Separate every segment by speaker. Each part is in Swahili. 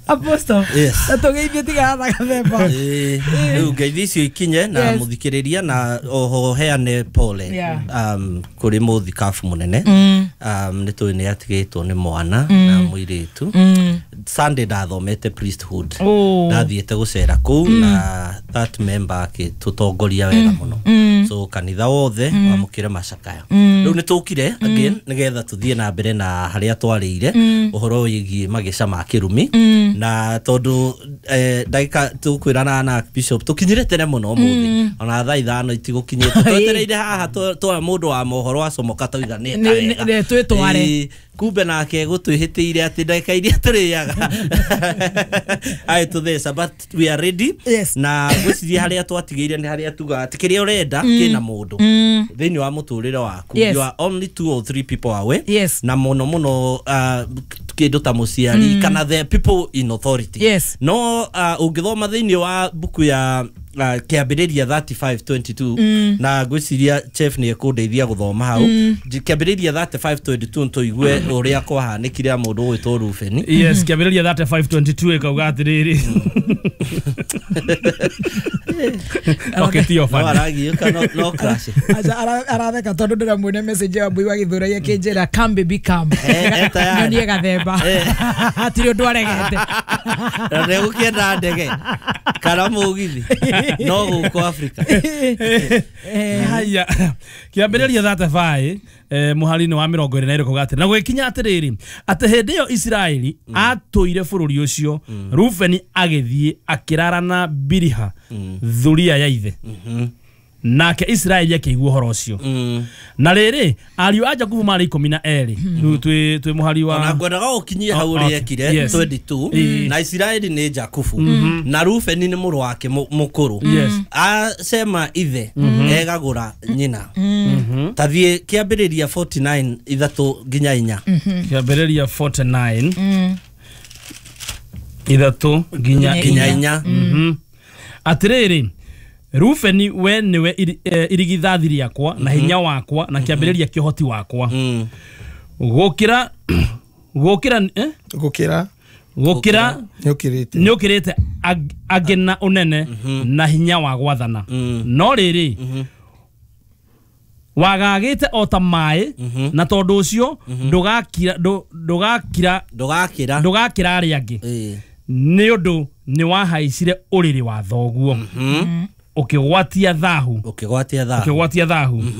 Speaker 1: Apostle. Atogeithie tigatha gathemba.
Speaker 2: Ngeithio ikinye na muthikiriria na oho heane pole. Kuri muthikafu munene. Nitwe ni atigitwo ni mwana na muiritu. Sunday ndathomete priesthood. Ndathiete gucera ku na that member akitutongoria wega muno. So kanitha wothe wamukire macakaya. Riu nitukire again nigetha tuthie na mbere na haria twarire uhoro wigi magisha ma kirumi na tondu ndagika tukwirana na bishop tukinyire tene muno muthi ona thaa 5 itigukinyite twetereire haha twa mundu wa mohoro acomoka tuiganite
Speaker 1: wega twitware
Speaker 2: kumbe nake gutwihitiire ati ndagika iria turiyaga ai to this but we are ready na gwiciria haria twatigeire ni haria tuga atikiria urenda kina mundu thini wa muturire waku you are only 2 or 3 people away na muno kindu ta muciari kana the people in authority no ungithoma thini wa buku ya kiambiriria 35:22 na gwiciria chef ni ekundeithia guthoma hau kiambiriria 35:22 ntoigwe uria kwahanikire mundu gwitwo Rubeni
Speaker 1: kiambiriria 35:22 ikauga atiriri okay tio fan
Speaker 2: no crash
Speaker 1: aratheka tondu ndira mwene message ya mbui wa githuraia kinjira come baby come ni gathemba atiri undu aregete
Speaker 2: na gukienda ndege kana mugithi no guko Africa
Speaker 1: haya kiambiriria 35 muharini wa 22 kugatira na gwikinya atiriri ate hindi yo Israeli atuire bururi ucio Rubeni agithie akirarana Biliha thuria ya ithe nake Israeli akigwo horo ucio na riri ariu aja kuvu mari 12 twi muhari wa
Speaker 2: na ngwenda gukinyia hau ri ekire 22 na Israeli ni Jakubu na Rubeni ni muru wake mukuru asema ithe egagura nyina tathie kiambiriria 49 ithatu nginya 4
Speaker 1: kiambiriria 49 ithatu nginya
Speaker 2: 4
Speaker 1: atiriri Rubeni we niwe irigithathiri yakwa na hinya wakwa na kiambiriria kihoti wakwa gukira nyukirite agena unene na hinya wa gwathana no riri wagagite ota mai na tondu ucio ndugakira ari angi ni undu ni wahaicire uriri wa thoguo ukigwatia thahu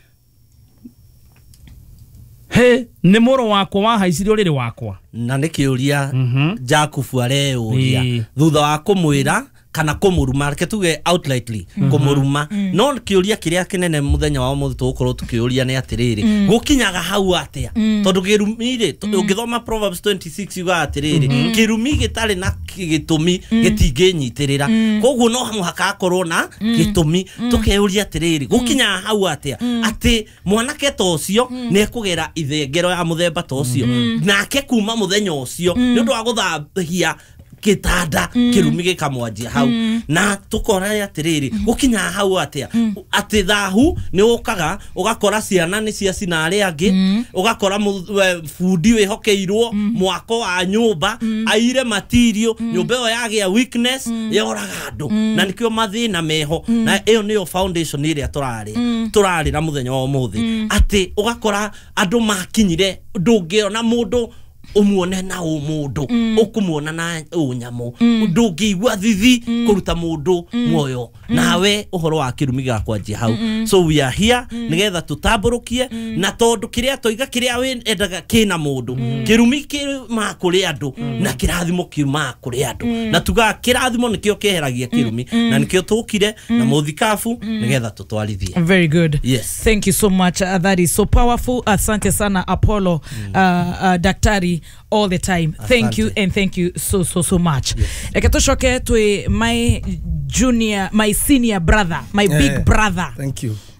Speaker 1: he ni muro wakwa wahaicire uriri wakwa
Speaker 2: na nikiuria Jakubu areuria thutha wa kumwira kana kumuruma reke tuge outrightly kumuruma no kiuria kiria kinene muthenya wa umuthi tukorwo tukiuria ni atiriri gukinyaga hau atia tondu kirumire ungithoma Proverbs 26 yuga atiriri kirumi gitari na gitumi gitinginyitirira koguo no muhaka akorwo na gitumi tukeuria atiriri gukinyaga hau atia ati mwanake to ucio ni ekugera ithengero ya muthemba to ucio nake kuma muthenya ucio ni undu wa guthambia kitanda kirumi gikamwanjia hau na tukora atiriri gukinya hau atia ati thahu ni ukaga ugakora ciana ni cia cinari angi ugakora fundi wihokeirwo mwako wa nyumba aire material nyumba yo yagia weakness yoraga andu na nikio mathina meho na iyo niyo foundation iria turari na muthenya wa umuthi ati ugakora andu makinyire ndungiona mundu umuone na mundu ukumuona na unyamu ndungigwa thithi kuruta mundu moyo nawe uhoro wa kirumi gakwanjia hau so we are here nigetha tutamburukie na tondu kiria toiga kiria we endaga kina mundu kirumi kima kuri andu na kirathimo kima kuri andu na tuga kirathimo nikio keheragia kirumi na nikio tukire na muthikafu nigetha tutwarithie.
Speaker 1: Very good.
Speaker 2: Yes,
Speaker 1: thank you so much. That is so powerful. Asante sana Apollo daktari all the time. Thank you and thank you so much. Ekatoshoke to my senior brother, my big brother.
Speaker 3: Thank you.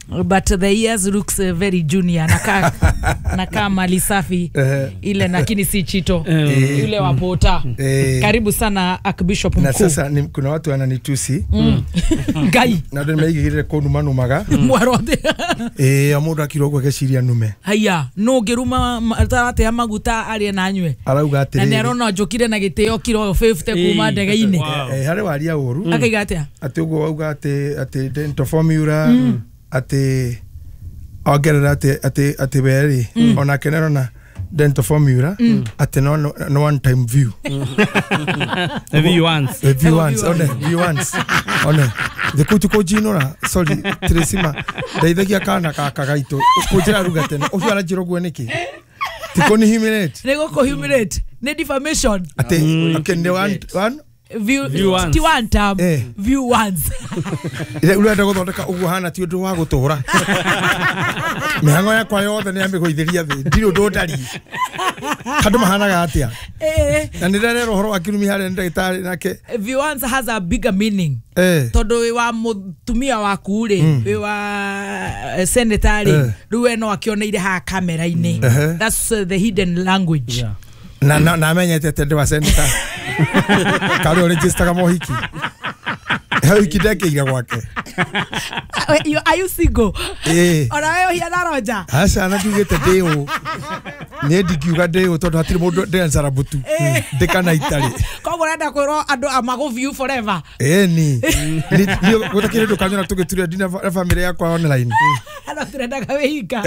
Speaker 3: but the ears looks very junior naka mali safi ile lakini si chito yule wa Pota. Karibu sana Archbishop mkuu.
Speaker 4: Na sasa kuna watu wananitusi
Speaker 3: Ngai
Speaker 4: na ndio nimeigire konuma numaga
Speaker 3: mwarode
Speaker 4: amundu akirogo geciria nume
Speaker 3: haya no geruma tarate ya maguta ari na nywe
Speaker 4: arauga atiri
Speaker 3: na nerona njokire na giteo kiro 50 kuma ndege-ini
Speaker 4: hari waria uru
Speaker 3: akaiga atia
Speaker 4: ati ugo auga ati dental formula ati agerera ati beri ona kenerona dental formula ati no one time view
Speaker 1: view once
Speaker 4: one the kutuko jinora sorry Tresima ndaithagia kana kakagaito kujira ruga tena ucio arajiro gweniki tiko ni humiliate
Speaker 3: nego ko humiliate ne defamation
Speaker 4: ati akende one
Speaker 3: view once one time view once
Speaker 4: ile urenda guthondeka uguo hana ti undu wa gutura mihango yakwa yothe ni amiguithiria thi ndiro ndondari kandu mahanaga atia na ndirero horo akirumi hare ndagitari nake
Speaker 3: view once has a bigger meaning todo we wa mutumia waku ri we wa senatari ruwe no akioneire ha kamera ini that's the hidden language
Speaker 4: na menyete tende wa senator karo register kama mohiki hau kideke iga gwake
Speaker 3: are you single ona wewe hiana roja
Speaker 4: asa anatugete deo ne dikiuga deo tondu hatiri mundu dancer butu dekana itali
Speaker 3: kogo renda kwiro andu amago view forever
Speaker 4: ni gutakire ndukanyona tugeturia dina family yakwa online
Speaker 3: ana turenda kawika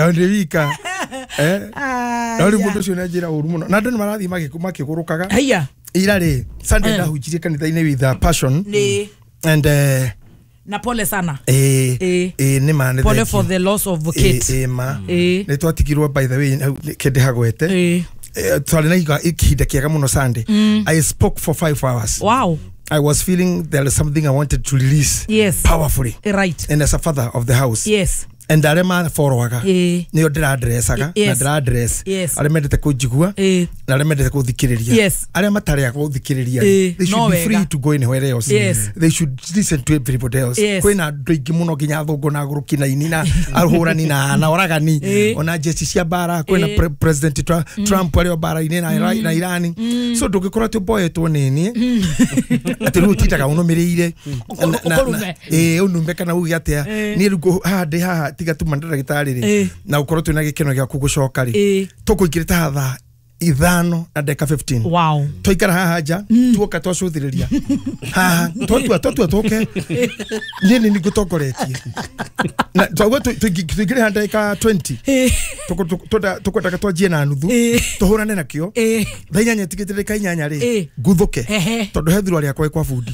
Speaker 4: nari mundu cio njira uru muno na andu marathi makigurukaga
Speaker 3: haya
Speaker 4: irari Sunday ndahujirie kanitha-ini with a passion and
Speaker 3: na pole sana
Speaker 4: ni mane
Speaker 3: pole for the loss of Kate
Speaker 4: ni twatigirwo by the way kende hagwete twari na ihinda kiega muno Sunday I spoke for 5 hours.
Speaker 3: Wow.
Speaker 4: I was feeling there is something I wanted to release powerfully,
Speaker 3: right,
Speaker 4: and as a father of the house, and arema forowaga ni odira addressaga na dira address aremendete kujigua na aremendete kuthikiriria arema tare kuthikiriria they should be free to go anywhere else. They should listen to everybody else. Kwina ndingi muno ginya thungu na guruki na inina arhurani na oragani ona jeshi cia bara kwina president Trump ari bara ine na Iran so ndugikora tu boy tu nini ati rutitaga unumirire na unumbe kana ugi atia ni rugo hande ha tiga tu mandara gitari ri na ukoro tu na gikeno gya kugucoka ri tukuikirita hatha 5 na deka 15.
Speaker 3: Wow.
Speaker 4: Toikara haja tuoka twacuthiriria ha twatua toke nini nigutokoretie na twago tuigire handa ika 20 tukotaka twajie na nuthu tuhurane nakio thainyanya tigitire kainyanya ri nguthuke tondu hethirwo ari akwa kwa fundi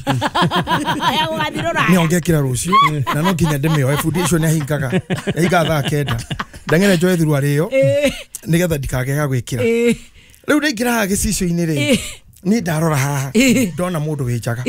Speaker 4: ni ongekira rucio na no nginya ndemeo fundi icio ni ahingaga thaa 9 ndangere njoe thirwo ari yo nigetha ndikagega gwikira riu ndingira gicicio-ini ri ni ndarora haha ndona mundu wijaga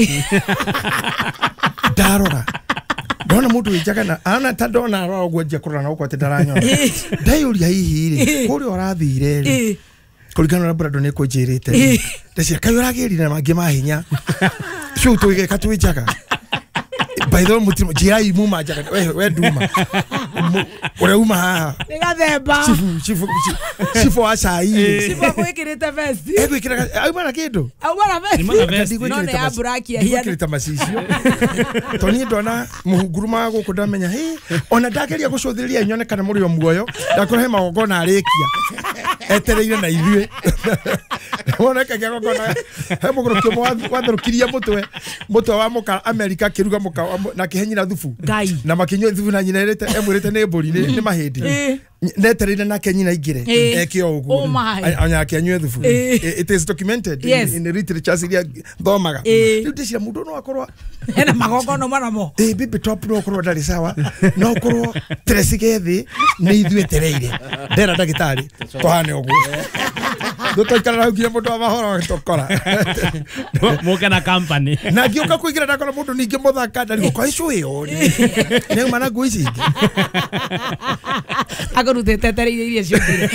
Speaker 4: ndona mundu wijaga na ana ta ndona arora uguo njia kurana na ukwate ndaranyona ndaiuria hihi ri kuri orathire ri kurigana na brado ni kunjirite ndacia kayo ragirire na mangi mahinya shu tuige katwijaga by the way mutimo jirai muma jaga we duma ore uma ha
Speaker 3: nigathemba
Speaker 4: chifu asai
Speaker 3: chifu kwikirite vest
Speaker 4: kwikira au mara kindo
Speaker 3: vest no ne aburaki ya hiya
Speaker 4: kwikirita macicio toni ndona muhunguruma guku ndamenya ona ndageria gucuthiriria nyone kana muri o muoyo ndakora magogona arikia etereire na ithue wona kagya gogona muguru kimo wathurukiria mutwe wa muka America kiruga muka na kihenyira thufu na makinyo thufu na nyina irete emwirete ne mburi ni mahindi netereire na kenyina igire ekio uguo anya kenywe thufu it is documented in the literature iria thomaga ndicira mundu no akorwa
Speaker 3: ena magogono maramo
Speaker 4: bibi top no akorwa ndari sawa no akorwa tresigethi ni ithue tereire ndera ndagitari tuhane uguo Tutoikara hau nginya mundu wa mahoro agitokora.
Speaker 1: Muke na company.
Speaker 4: Na ngioka kuingira ndakora mundu ningi muthaka ndari kwa icu iyo. Ni mana ngui ici.
Speaker 3: Agorutete tereire iria ciongire.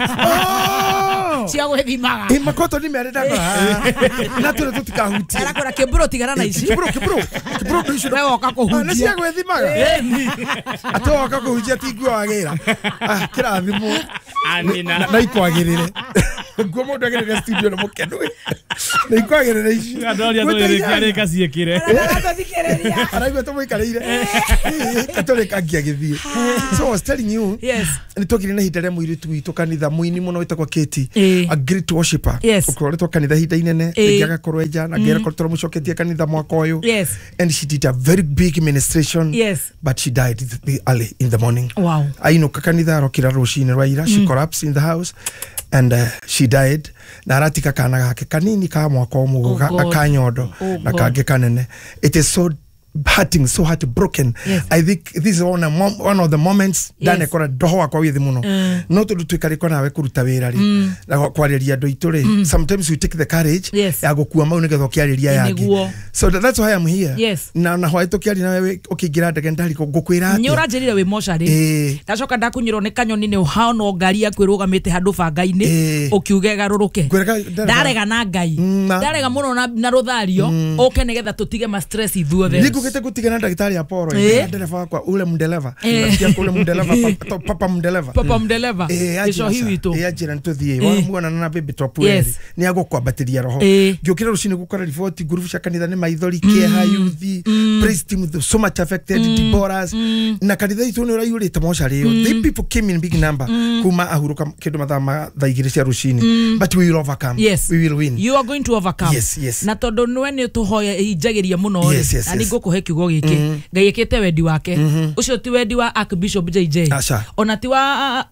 Speaker 3: Cia gwethimaga.
Speaker 4: Makoto ni mere ndakora. Na tule tutikahutia.
Speaker 3: Arakora kiburo tigara na ici.
Speaker 4: Kiburo icio.
Speaker 3: Wewe woka kuhunjia.
Speaker 4: Na cia gwethimaga. Atoka kuhunjia tigwa wagira. Kirathimo.
Speaker 1: Amina.
Speaker 4: Na ikwagirire. Ngo mundu agirire studio na mukenu. Na ikwagirire icio.
Speaker 1: Adoria tulikare kasiekire.
Speaker 3: Arathikiriria.
Speaker 4: Araigua tumuikarire. Atore kangia githie. So I was telling you.
Speaker 3: Yes.
Speaker 4: Ni tokire na hindere muiritu witu kanitha muini muno witagwa Keti. A great worshipper.
Speaker 3: Yes.
Speaker 4: Ukoretwo kanitha hinda inene. Ngiaga korweja na ngera korotwo mucoketie kanitha mwaka uyu.
Speaker 3: Yes.
Speaker 4: And she did a very big ministration.
Speaker 3: Yes.
Speaker 4: But she died early in the morning.
Speaker 3: Wow.
Speaker 4: Ainuka kanitha arokira rucini rwaira. She collapsed in the house. And she died. Na aratika kana gake kanini ka mwaka umwe akanyodo na kage kanene. It is so hurting, so heartbroken. Yes. I think this is one of the moments dane kora doho kwa withi muno. No to twikari kona we kuruta wira ri na kwariria andu itu ri. Sometimes we take the courage ya gukua mau nigetho kiariria yangi. So that's why I'm here.
Speaker 3: Yes.
Speaker 4: Na hwa itu kiari na we ukingira ndege ndari ngukwira ati.
Speaker 3: Ni uranjirire we moshari. Ndacoka ndakunyiro ni kanyoni ni uhano ngari ya kwirugamite handu banga-ini ukiuge garuruke. Ndarega na ngai. Ndarega muno na ruthario uke nigetha tutige ma stress ithuothe. Gete kutigana ndagitari Apollo ndereva wakwa ule mndeleva nasikia kule mndeleva papa mndeleva ico hiwito ajira ntuthie muona na baby top wewe ni agokwambatiria roho ngiukira rucini gukora report group cia kanitha ni maithori Keha Youth praise team so much affected Diboras na kanitha itu ni urayurite moshari the people came in big number kuma ahuruka kindu mathaa thaigire cia rucini but we will overcome. Yes.
Speaker 4: We will win.
Speaker 3: You are going to overcome.
Speaker 4: Yes.
Speaker 3: Na tondu nwe ni tuhoya ijagiria muno ani ngukuhe kiugo giki ngai ekete wendi wake ucio ti wendi wa Archbishop JJ ona ti wa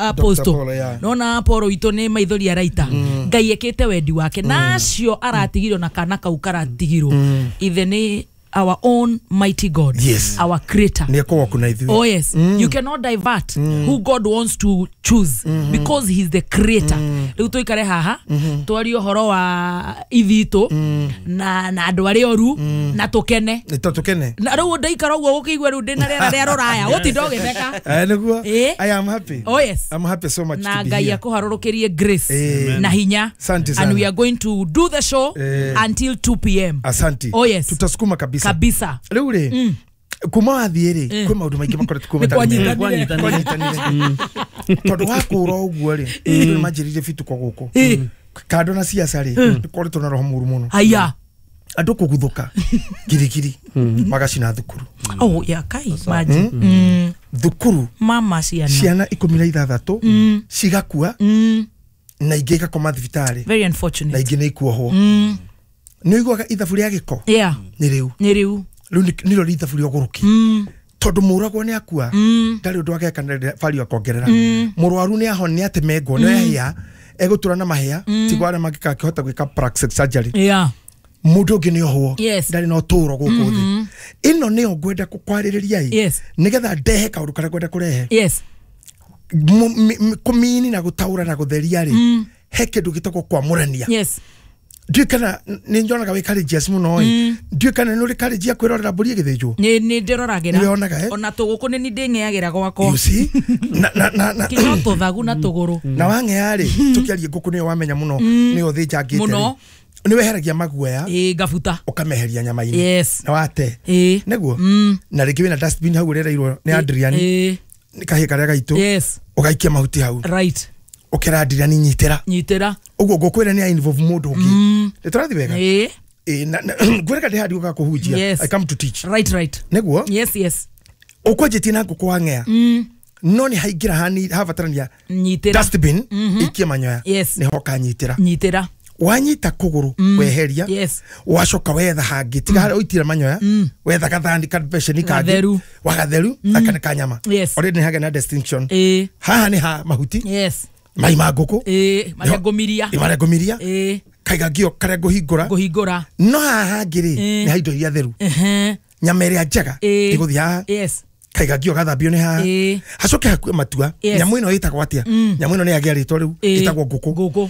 Speaker 3: apostle nona Apollo itu ni maithori araita ngai ekete wendi wake nacio aratigirwo na kana kau karatigirwo ithe ni our own mighty God.
Speaker 4: Yes.
Speaker 3: Our creator.
Speaker 4: Oh
Speaker 3: yes. You cannot divert who God wants to choose because he's the creator. Riu tuikare haha twari uhoro wa ithito na andu ari oru na tukene. Na riu ndaikara uguo gukigwa riu ndina rera ria ruraya utindo githeka.
Speaker 4: Niguo. I am happy.
Speaker 3: Oh yes.
Speaker 4: I'm happy so much to be here.
Speaker 3: Na ngai akuharurukirie grace na hinya. And we are going to do the show until 2 p.m.
Speaker 4: Asante.
Speaker 3: Oh yes.
Speaker 4: Tutasukuma kabisa.
Speaker 2: Riu ri kuma wathiiri kwi maundu maingi makoretwo kumetanire tondu wakura uguo ri ndu manjirire bitu kwa guku kando na siasa ri koretwo na roho muru muno
Speaker 3: haya
Speaker 2: andu kuguthuka girigiri magacina thukuru
Speaker 3: ya kai maji
Speaker 2: thukuru
Speaker 3: mama
Speaker 2: ciana 16 cigakua na ingĩ igakoma thibitari
Speaker 3: very unfortunate
Speaker 2: na ingĩ nĩ ikuohwo nĩ iguaga ithabu rĩa gĩko nĩ rĩu nĩro ithabu rĩa ũgũrũki tondu muragwo ni akua ndari undu wake kana value akongerera murwaru ni ahone atemengwo no yahia egutura na mahia tigwara magika kihota gwika plastic surgery mundu ngi ni ohwo ndari no turo guku thi ino ni ngwenda kukwariria nigetha ndehe kaundu kana ngwenda kurehe kumini na gutaura na gutheria ri heke ndugitako kwamurania Dukana ninjona kawe courageous muno dukana no le courage ya kwirorera mburi githijwo
Speaker 3: ni ndiroragera ona tuguku ni ndingeagira gwako
Speaker 2: you see na
Speaker 3: kinoto thagu na tuguru
Speaker 2: na wangeari tukiarie nguku ni wamenya muno ni uthinja ngite muno ni weheragia maguoya
Speaker 3: gafuta
Speaker 2: ukameheria nyama-ini na wate neguo na ringi wina dustbin hau rereirwo ni Adrian ni kahia karia gaitu ugaikia mahuti hau
Speaker 3: right
Speaker 2: ukirandira ni nyitera ugo gokwira ni involve mundu ungi turathi wega gweka ndi hadi ukakuhujia I come to teach
Speaker 3: right
Speaker 2: neguo
Speaker 3: yes
Speaker 2: ukojeti na gukwangea no ni haigira hani havatarania dustbin ikia manyoya ni hoka nyitera wanyita kuguru weheria wacoka wetha hangi tiga hari uitira manyoya wetha gathani kadbesheni kangi wagatheru akane kanyama already ni haga na distinction haha ni ha mahuti mai maguku marengomiria kaigagio kare guhingura no haha ngiri ni haindo iria theru nyama iria njega iguthi haha kaigagio gathambio ni haha hacoke hakue matua nyamu ino itagwo atia nyamu ino ni agia ritwa riu itagwo nguku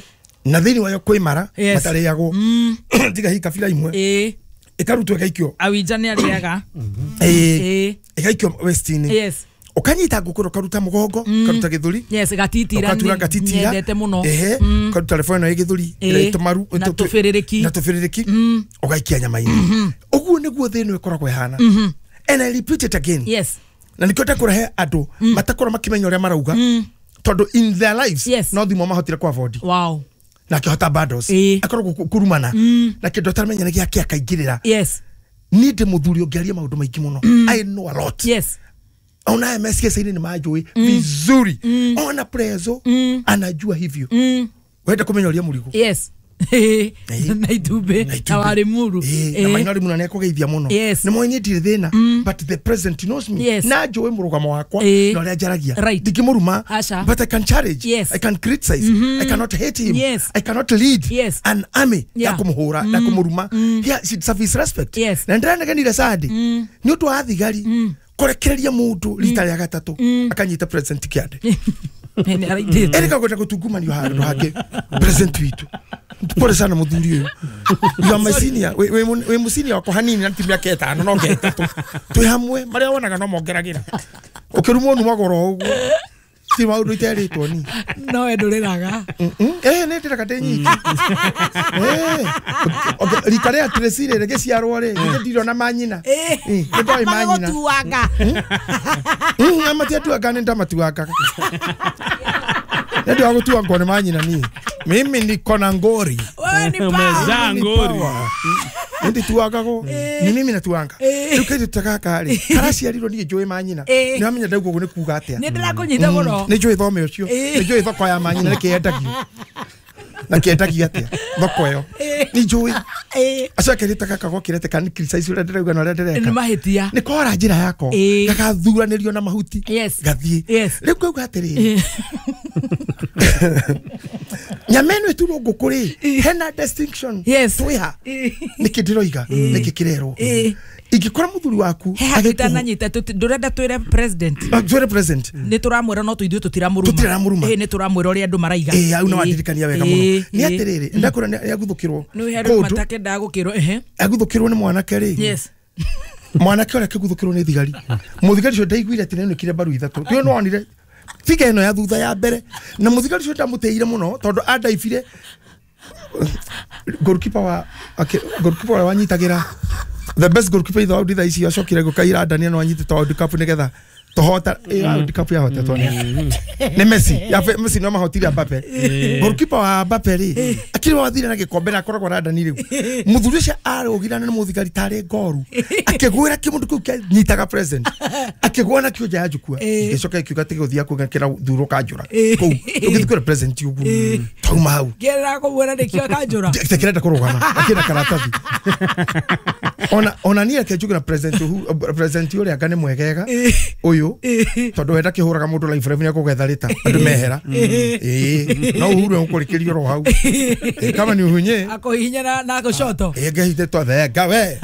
Speaker 4: na thini wayo kwimara matariagwo tiga hi kabila imwe ikarutwo ikaikio
Speaker 3: awinjani ariaga
Speaker 4: ikaikio westini ukanyita ngukuru karuta mugongo karuta githuri
Speaker 3: gatitira
Speaker 4: nyendete
Speaker 3: muno
Speaker 4: karuta telefone no githuri itumaru
Speaker 3: na tufiririki
Speaker 4: ugaikia nyama-ini uguo niguo thini ikoragwo ihana and I repeat it again na nikota kurahe andu matakora makimenya uria marauga tondu in their lives no thimo mahotire kwa afford na kihota bundles akorwo kurumana na kindo taramenya ngia kia kaingirira ni ndi muthuri ungiaria maundu maingi muno I know a lot ona MSK ni majui vizuri ona prezo anajua hivyo wenda kumenya uria murigo
Speaker 3: na itube na wari muru
Speaker 4: na mainori muna ne kugeithia muno ni moini ndire thina but the president knows me na jowe murugamo wakwa no ria jaragia ndikimuruma but I can challenge I can criticize I cannot hate him I cannot lead an army ya kumuhura na kumuruma here should service respect na ndana ganira sadi ni utu wa thigari kurekereria mundu rita ria gatatu akanyita president kiande erika kwenda kutungumanio handu hangi president witu pole sana muthuri uyu ya masinia we musinia wako hanini na timu yake 5 no ke 3 twi hamwe maria wonaga no mongeragira ukirumo nu magoro uguo ti maundu iteritwo ni
Speaker 3: no enduriraga
Speaker 4: ne ndiraga tenyiki rikare atresire rege ciarwo ri ndiro na manyina ndoi manyina
Speaker 3: tuanga
Speaker 4: amati atuanga ni ndamatuanga ndio agutua ngone manyina ni mimi niko na ngori
Speaker 1: umezaa ngori
Speaker 4: ndi tuagago ni mimi natuanga tukete tutakaka ri karasi ariro ni joe manyina ni amenya ndaugo ne kuga atia
Speaker 3: ni ndirakunyita muno
Speaker 4: ni joe thome ucio ni joe thoko ya manyina ni kiendagio na kiendagio atia thoko yo ni joe aca kirita kaka gokirete kan criticize ule ndirauga no ndireka
Speaker 3: ni mahitia
Speaker 4: ni kwara njira yako gakathuranirio na mahuti gathie riu kuga atiri nyameno etulo ngukuri hena distinction twiha nikidiroiga nikikirero igikora muthuri waku
Speaker 3: agitana nyita ndurenda twire president ni turamwira no tuithio tutiramuruma ni turamwira uri andu maraiga
Speaker 4: au no wadirikania wega muno ni atiriri ndakura ni aguthukirwo
Speaker 3: no heru matake ndagukirwo
Speaker 4: aguthukirwo ni mwanake ri mwanake ore kiguthukirwo ni thigari muthigari cio ndaiguire atine ni kire baru ithatu tio no onire figa ino ya thutha ya mbere na muthigari cio ndamuteire muno tondu andaifire goalkeeper wanyitagira the best goalkeeper itho auditha ici acokire gukaira ndania no anyite to World Cup nigetha tohota World Cup ya hota to ni Messi Messi no mahotire Mbappe goalkeeper wa Mbappe ri akiri wathire na gikombe na koragwo na ndani riu muthuri cia arugirana ni muthigari tare ngoru akigwira kimundu kiu nyitaga president akigwana kio ja jukua gicoka kiuga tigothia kugakira thuro kanjura kou ugithikira president ugu tauma hau
Speaker 3: gera ko wera de kio kanjura
Speaker 4: tekirenda kurugana akira karatathi ona ni akejugura president uri akane mwegega uyu tondu wenda kihuraga mundu live revenue kugetha rita andu mehera no uhuru ukurikirio ro hau kama ni uhunye
Speaker 3: akohinya na gushoto
Speaker 4: ngehite to thega we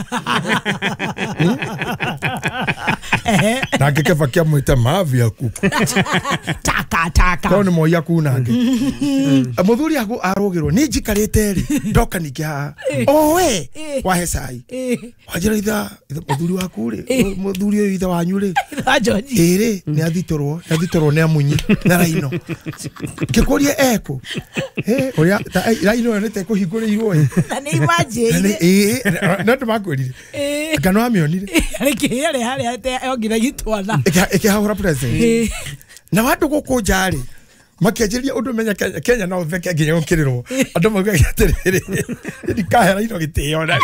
Speaker 4: nake kefakia mwita mavia kuku
Speaker 3: taka
Speaker 4: kone moya kunange muthuri arugirwo ni njikarite ri ndoka nikia owe wahe sai wajira itha muthuri waku ri muthuri uyu itha wanyu ri iri ni athitorwo ni amunyi na raino kikuria eko oria raino ni te kuhinguriirwo
Speaker 3: na ni imagine
Speaker 4: na tumakwirire kana amionire
Speaker 3: arikire hari ate ongira gitwana
Speaker 4: ikihahura president na watu gukujari makiajiria undu menya Kenya no theke nginya gukirirwo andu maugaga atiriri ndikahera ino gitio na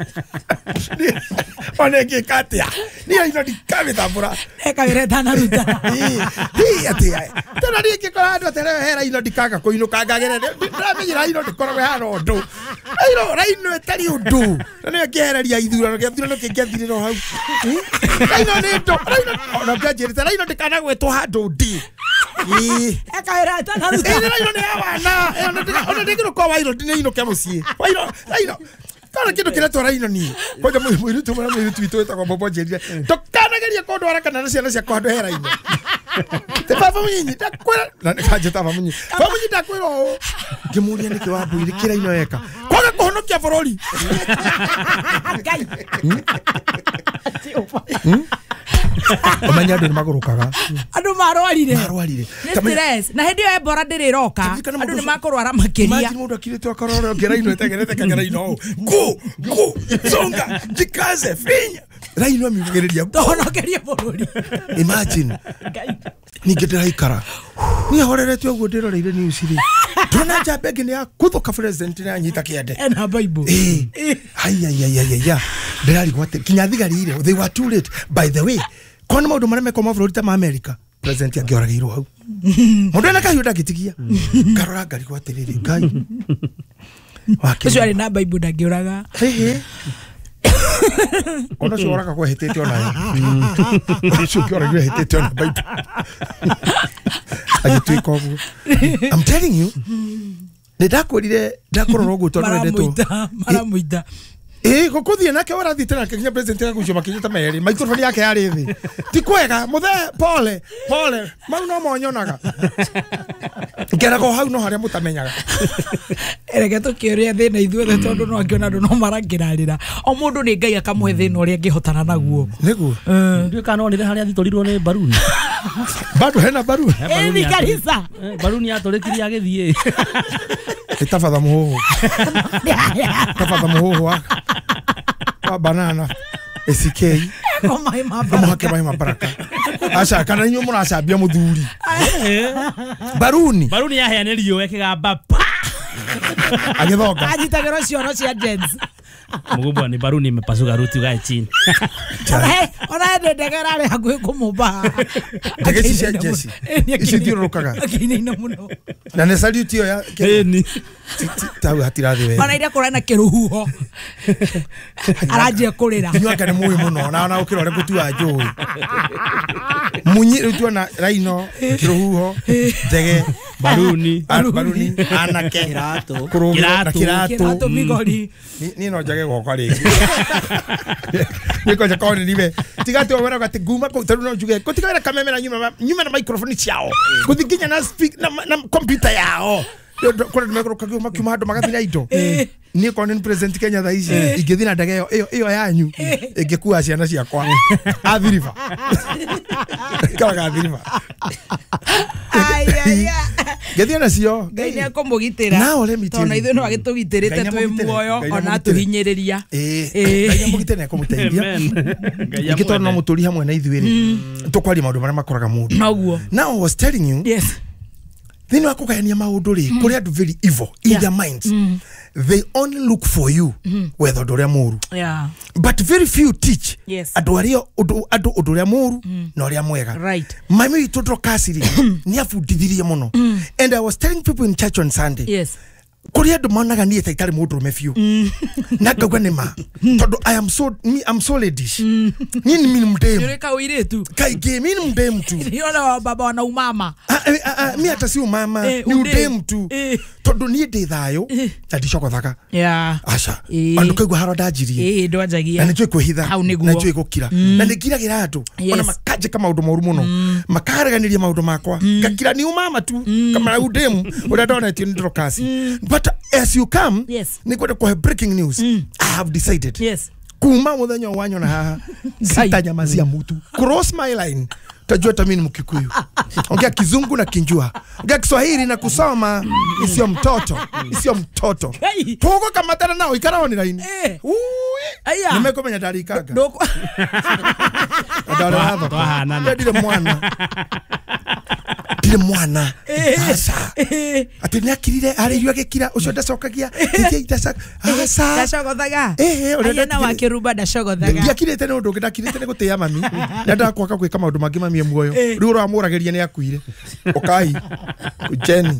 Speaker 4: one ngikatia ni ino ndikabithambura
Speaker 3: ekawire tana ruta
Speaker 4: atia tena ndikikora andu aterehera ino ndikaga kuinuka ngagere ndamenyira ino ndikoragwo hana undu raino etari undu na ngihereria ithurano githurano kingiathiriro hau raino ni ndo raino ona ngianjirite raino ndikana gwetwo handu ndi
Speaker 3: ekaira tana ruta
Speaker 4: raino ni awana ona ndikiro kwa wairo ndine kya mucie raino kana kitu kiretwo raino ni koja mwiru tumara mwiru twitweta kwa bobo jerire tokanageria kondo haraka na ciana cia kondo hera ino te baba munyi ndakwira na kaje taba munyi baba munyi ndakwira ngimuria niki wambwire kira ino eka kwaga kuhonokia bururi
Speaker 3: Ngai.
Speaker 4: Omanya ndu magurukaga
Speaker 3: Andu marwarire
Speaker 4: stress
Speaker 3: na hindi yo Ebola ndiriroka andu ni makurwara makiria
Speaker 4: imagine mundu akirite akarora ngeraino etegerete kangeraino go zonga jikaze finya raino amigereria
Speaker 3: tohonokeria bururi
Speaker 4: imagine ningedera ikara ni horerete uguo ndiroreire news ri tuna jabege ni akuthuka president ni anyita kiende
Speaker 3: ena bible
Speaker 4: ya ndirari gwate kinyathigari they were too late by the way kona maundu mareme koma Florida ma America president angioragiirwo hau mundu ena kahiu ndagitigia karora ngari gwate riri ngai
Speaker 3: ucio ari na bible ndangioraga
Speaker 4: ona shoraka kwa hetete ona ucio kioragire hetete ona bible agitwikogu I'm telling you ndakorire ndakorora uguo tondu ndeto
Speaker 3: maramuita
Speaker 4: gukuthie nake warathite nake kinya president agagucio makinyita meri microphone yake yari thi ti kwega muthe pole mau no monyonaga ngerago hau no haria mutamenyaga
Speaker 3: erege tukiuria thina ithuothe tondu no angiona andu no marangirarira o mundu ni ngai akamuhe thina uria angihotana naguo
Speaker 1: niguo ndio kanonire haria thitorirwo ni baruni
Speaker 4: bado hena baruni
Speaker 3: ni kanisa
Speaker 1: baruni aturikiria agithie
Speaker 4: itafadha muhoho wa banana SK Muhake mai mabaraka acha kana nyu muracambia muthuri baruni
Speaker 1: yaheanirio ekigamba pa
Speaker 4: agithonga
Speaker 3: ajitagero ciono cia gens
Speaker 1: mugubwa ni baruni imepasuka ruti ugae chini
Speaker 3: ona ndegera ari hakuhi kumumba
Speaker 4: ndegeci cia jesi ici thiurukaga
Speaker 3: akinaina muno
Speaker 4: na ne salute yo ya
Speaker 1: ni
Speaker 4: tawe hatirathi we
Speaker 3: mana ira kurana kiruhuho araje kurira
Speaker 4: nyuaka ni muyi muno na ukirore gutua njui munyi rutua na raino kiruhuho ndege
Speaker 1: baruni
Speaker 4: anake
Speaker 3: kirato migori
Speaker 4: ni no njage gokwa ringi niko jakoni nibe tigati wera gati guma ko taru no juge ko tigara kamera nyuma na microphone ciao ko tinginya na speak na computer yao kore nimekoro kagio makiuma hado magathina indo ni ko ni president Kenya thaici ingithina ndege iyo yanyu ingekuwa ciana ciakwa athiriva kaga athiriva gethia nacio
Speaker 3: ngai ni akomugitira tona ithu no agitugitirite twi muoyo ona tuhinyiriria
Speaker 4: ngai amugitire na kumutethia ngai no muturi hamwe na ithuiri tukwari maundu maria makoraga mundu
Speaker 3: naguo
Speaker 4: now I was telling you
Speaker 3: yes
Speaker 4: thini wakugania maundu ri kuri andu very evil in their minds they only look for you whether ndoria muru but very few teach andu ario andu ndoria muru na uria mwega
Speaker 3: right
Speaker 4: mami itodro kasiri ni afundithirie muno and I was telling people in church on Sunday
Speaker 3: yes
Speaker 4: kuri andu managa ni etaitarĩ mundu rume fiu na ngauga ni ma tondu I'm so ladies nini mdem
Speaker 3: nireka uiretu
Speaker 4: kaige mimi mdem tu
Speaker 3: niona baba wana umama
Speaker 4: mi hata si umama ni udem tu tondu ni ndi thayo na ndicoko thaka acha andu kaigua haro ndajirie
Speaker 3: ndwanjagia
Speaker 4: na nijue kwihitha na nijue gukira na nigiragira andu ona makaje kama maundu moru muno makareganiria maundu makwa ngakira ni umama tu kama udem uria ndona ti ndrokasi but as you come ni kwenda kwa breaking news I have decided kuma muthenya wanyu na haha sitanyamazia mtu cross my line tajua tamini mkikuyu ongea kizungu na kinjua ongea Kiswahili na kusoma isio mtoto tuko kama tena nao ikarawa ni line nimekomenya dari kaga ndara hapo ndire mwana asa ati nyakirire aririo agikira ucio ndacokagia ije itasa asa
Speaker 3: ndacogothaga ayena wa kiruba ndacogothaga
Speaker 4: ndiakirite no ndungi ndakirite ni gutia mami na ndakwaka gwika maundu mangi mami muoyo riu ramurageria ni akuire ukai Jenny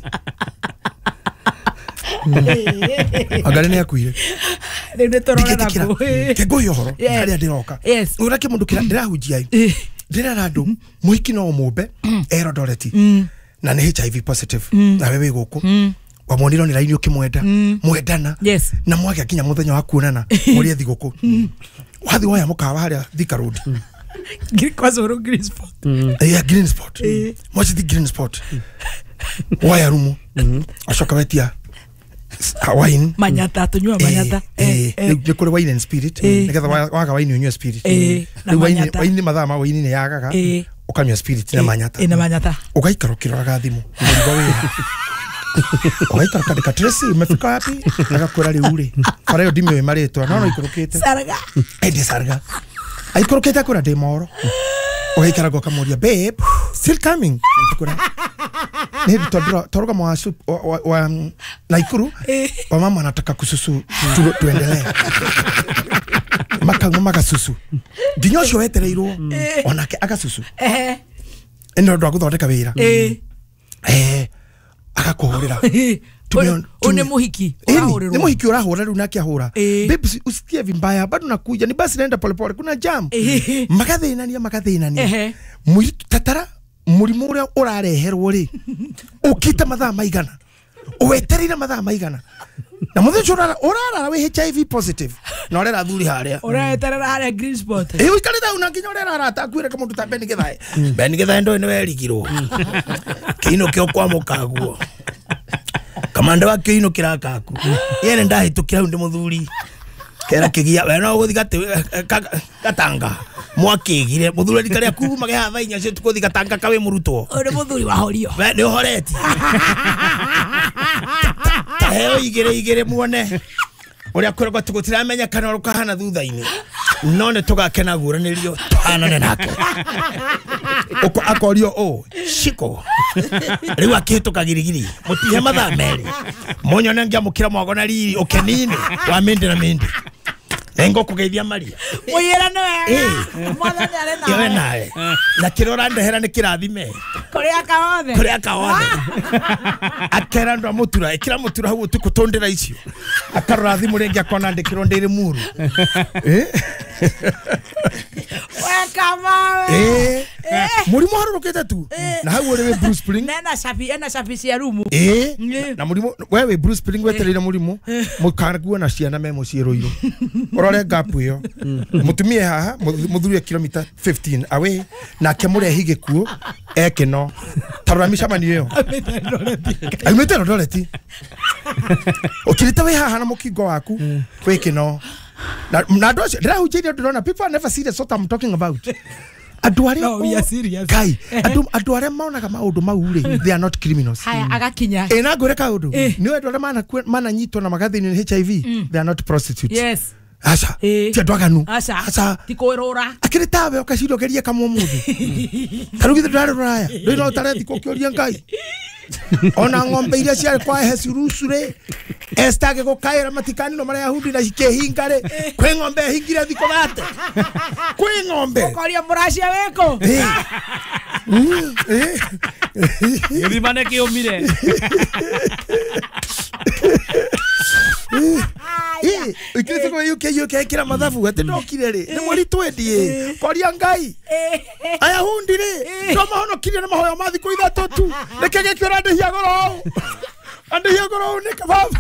Speaker 4: agare ni akuire
Speaker 3: riu nditorora nako
Speaker 4: kego yohoro aria ndiroka urake mundu kira ndirahujia ndirara andu muhiki no mumbe erodoreti na ni HIV positive na wewe guku wamoniro ni laini ukimwenda mwendana na mwage akinya muthenya wa kuonana muri thiguku wathi waya mukawa haria Thika Road
Speaker 3: Kwa zoro green spot.
Speaker 4: Yeah, green spot. Mwachiti green spot. Waya rumu. Ashoka wetia. Wine.
Speaker 3: Manyata, tunyua manyata.
Speaker 4: Nikore wine and spirit. Niketha waka wine unyua spirit. Wine madhama wine ni yagaga. Ukanyua spirit na manyata.
Speaker 3: Ina manyata.
Speaker 4: Ugaikaro kiroraga thimu. Ugaikaro kadika Tracy umefika wapi? Akakwira riure. Fareo ndimwe maritwa no ikorokete.
Speaker 3: Sarga.
Speaker 4: Ende sarga. Aikorokete akora demoro. Ugaikara goka moria babe still coming. Tukura. Ni toroga mwashu wa Naikuru. Mama anataka kususu tuendelee. Maka susu. Dinyosho wetereirwo. Onake agasusu. Eno ndo guthondeka wira. Akakuhurira.
Speaker 3: Une muhiki.
Speaker 4: Ni muhiki urahura riu nake ahura. Babe usikie vibaya bado nakuja ni basi naenda pole pole kuna jam. Magathinania. Mwiri tatara murimu uria urareherwo ri. Ukita mathaa maigana. Uwetereire mathaa maigana. Na muthe urara we HIV positive. Na urera thuri haria.
Speaker 3: Ureterera haria green spot.
Speaker 4: Uikare da una nginya urera rata kwire ka mundu ta Beni Githae. Beni Githae ndo ni werigirwo. Kino kio kwa mukaguo. Kamanda wa kino kirakaku. Yene ndahitukira ndi muthuri. Kera kigia we no guthi gatanga. Mwakigire muthuri ndikari aku mage hatha inya cio tukuthi gatanga kawe murutwo.
Speaker 3: Ore muthuri wa horio.
Speaker 4: We ni horeti. Heo igire muone. Uria kwirwa tugutiramenya kana rukahana thutha-ini. None tugakena guranirio anane nake. Uko akorio shiko. Riu akihituka girigiri. Mutihe mathaa meri. Monyone ngiamukira mwago na riri ukenini wa mindi na mindi. Nengo kugeithia Maria.
Speaker 3: Muyira no mwana ni arena.
Speaker 4: Yewe nae. Na kirora ndehera ni kirathime. Kuria kaothe. Akera ndo mutura, ikira mutura hu tukutondera icio. Akarora thimu rengi akona ndikiro ndiri muru.
Speaker 3: Wekamawe.
Speaker 4: Murimu harurukite tu. Na hau uri Bruce Spring.
Speaker 3: Ena shafi cia rumu.
Speaker 4: Na murimu wewe Bruce Spring wetereire murimu. Mukaragua na ciana memo ciiruiro. Urore gap iyo. Mutumie haha muthuri kilomita 15 away na kemure hige kuo ekeno. Tarura micamani iyo. Aimete Roreti. Ukirita we haha na mukingo waku wekeno. Na ndocio ndirahujirie ndona people are never serious what I'm talking about.
Speaker 3: No, we are serious.
Speaker 4: Kai, adu are maonaga maundu mau ri, they are not criminals.
Speaker 3: Haya agakinya.
Speaker 4: Na ngore kaundu. Ni we ndore mana nyitwo na magathini HIV, they are not prostitutes.
Speaker 3: Yes.
Speaker 4: Asa. Ti ndwaganu.
Speaker 3: Asa. Tikwirura.
Speaker 4: Akiritawe ukaciriogeria kamwe muthi. Karugithe ndaruraya. Ndino tareti kukioria Ngai. Ona ng'ombe iria ciarĩ kwa hecurusure estage gukaira matikani no maria hudi na cikehingare kwi ng'ombe hingire thiko thate kwi ng'ombe
Speaker 3: ukoria muracia weko
Speaker 1: Githimane kiumire
Speaker 4: ikirite kwa UK kira mathabu ati ndokire ri ni mweri 20 koria Ngai aya hundi ri ndo mahonokirie na mahoya ma thiko ithatu tu rekege kiora ndihia goro ni kababa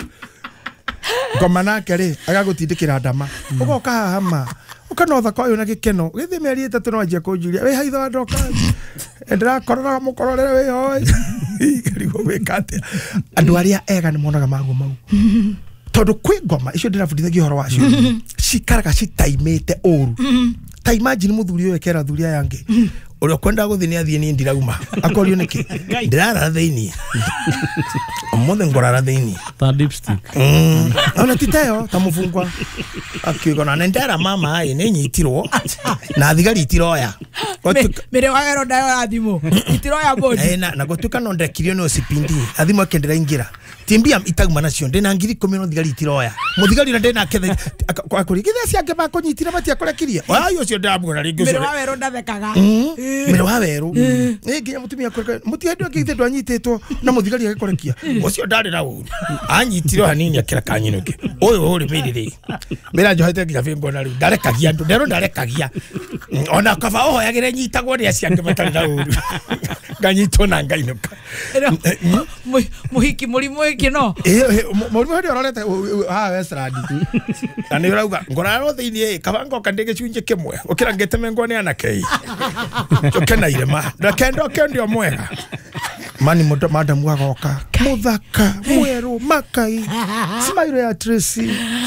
Speaker 4: ngoma nake ri agagutindikira ndama ugoka hahama ukanotha kwa yona gikeno githi meri 3 no anjia kunjuria we haitha ndoka endera korora mukororere we hoi rigo wekate andu aria ega ni monaga mago mau tondu kwi ngoma icio ndirabudithagia horo wacio cikaraga citaimite uru ta imagine muthuri uyu ekera thuria yange uria kwenda guthini athie ni ndirauma akorio niki ndirara thiini omothe ngorara thiini
Speaker 1: ta lipstick
Speaker 4: ona titeo ta mufungwa akigona na ndara mama ai ni nyitirwo na thigari itiroya
Speaker 3: mere wagero ndayo ya thimu itiroya bodi
Speaker 4: na gotuka no ndekirio no sipindi athimo akendera ingira timbia itaguma nacio ndina ngiri 10 no thigari itiroya muthigari ndena kethe akuri kithe ciake ba kunyitira batia kurekiria ayo cio ndabugora ringi
Speaker 3: mere wagero ndathekaga
Speaker 4: mere waweru nginya mutumia kureka mutiendu akithe ndwanyititwo na muthigari agikorekia ucio ndari na uru anyitirwo hanini akira kanyinuke uyu uri miriri mira njohete nginya fingo na riu ndarekagia ndu ndero ndarekagia ona kaba ohoyagire nyitagwo ni aciake matari na uru nganyitwo na ngainuka
Speaker 3: muhiki murimu iki no
Speaker 4: murimu hadi ororete Westland ani urauga ngoraro thiini kabango kandege chunje kimwe ukira ngetemengwo ni anakei ukena irema ndakendo kendio mwega mani mudo madam wagoka muthaka mweru makai smile ya Tracy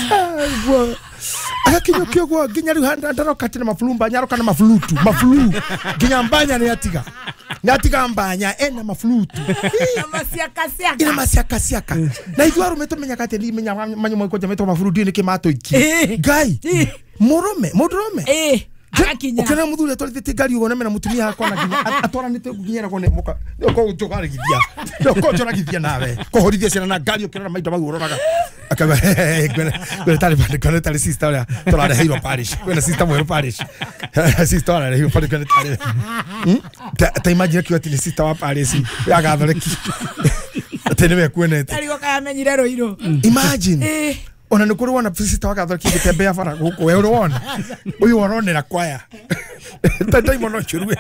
Speaker 4: akinyukio gwa ginya ruhanda ndaroka tena mafulumba nyaroka na mafulutu mafulu ginya mbanya ni atiga mbanya ena mafulutu ina masiaka na igwa rumetomenya kate ndi menya manyo mwe koja meto mafulutu ni kimato iki gai murume ukena muthuri atwarithite ngari ugo na mutumia akwa na ginya atwaranite ginyera kone muka ko ujogare githia ko joragithia nawe ko horithia ciana na ngari ukena maito maguroraga akaba gwena tari sister oria torare hero parish gwena sister mweru parish sister oria hero parish gwena tari ta imagine kiwa tini sister wa parish agathoreki tene we kuonete
Speaker 3: tari goka yamenyire roiro
Speaker 4: imagine ona nä kå rä wona sister wagathoreki gä tembea bara gå kå we å rä wona å yå waronera kwaya tataimo no churue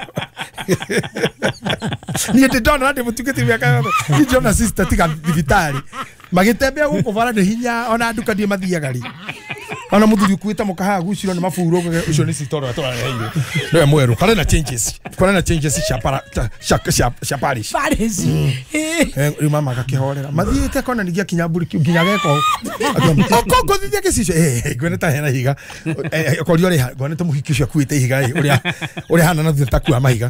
Speaker 4: niä ndä ndona ndä må tukä tä mä ka yothe ndona sister tiga thibitarä magä tembea gå kå bara nä hinya ona nduka ndiä mathiaga ri ona må thuri kuä ta må kahaga gucirwo nä maburo å cio nä citorora tårareheire nä we mwerå kwarä na changes cia parish rä u mama gakä horera mathiä te kona ningia kinya mburi nginya geko ngå thithia gä cicio ngwene ta hena higa korio rä ha ngwene ta må hiki å cio akuä te ihiga å rä a hana na thutha takua mahiga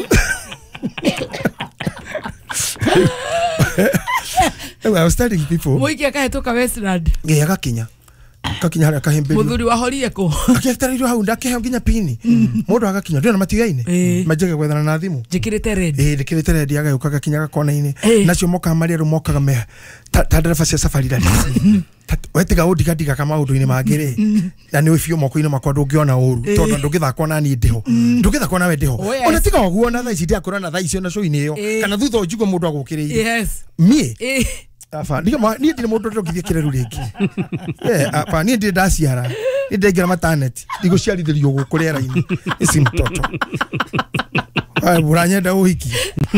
Speaker 4: I was telling people
Speaker 3: muiki akahetoka Westland
Speaker 4: agakinya haria kahemberi
Speaker 3: muthuri wahorire ko
Speaker 4: akĩtarĩirwo hau ndakehe nginya pini mũndũ agakinya ndĩona matigaine manjege gwethana na thimũ
Speaker 3: njĩkĩrĩte rendi
Speaker 4: ndĩkĩrĩte rendi agagĩũka gakinya gakona-inĩ nacio mokaga marĩ arũ mokaga me ta ndereba cia safari rani wetiga ũndigadiga ka maũndũ-inĩ mangĩ-rĩ na nĩ biũ moko-inĩ makwa ndũngĩona ũru tondũ ndũngĩthakwo na niĩ ndĩho ndũngĩthakwo nawe ndĩho ona tiga ũguo na thaa ici ndiakũra na thaa icio na show-inĩ ĩyo kana thutha ũnjigwo mũndũ agũkĩrĩire niĩ afa ni ndire mundu ndogithie kireru ringi apa ni ndire ndaciara ni ndingira maternity ndiguciarithirio guku rera-ini isi mtoto buranyenda uhiki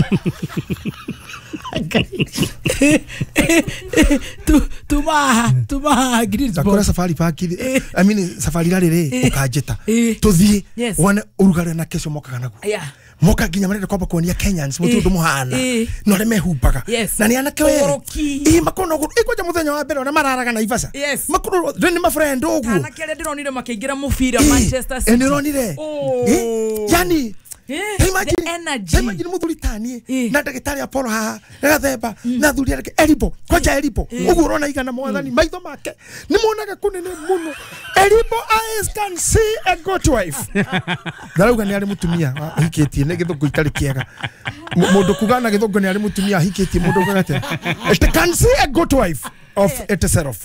Speaker 3: tuma
Speaker 4: Greensboro safari park I mean safari rarire ukajeta tuthie wone urugare na kesho mokaga naguo moka ginya marende kwamba kuonia Kenyans mutundu muhana no re mehumbaga na ni anake we makono ikoja muthenya wa mbere ona mararaga na Ivasa makono ni ma friend ogu
Speaker 3: anake re ndironire makiingira mubira Manchester City
Speaker 4: ndironire yani imagine muthuri tani na ndagĩtarĩ Apollo haha gathemba na thuri yake Elibo kwanja Elibo ũguo ũrona igana mwathani maitho make nĩ muonaga kũnene mũno Elibo eyes can see a good wife ndarauga nĩ arĩ mũtumia ahikĩtie nĩ gĩthũngũ itarĩ kĩega mũndũ kuga na gĩthũngũ nĩ arĩ mũtumia ahikĩtie mũndũ ũgagate it can see a good wife of itself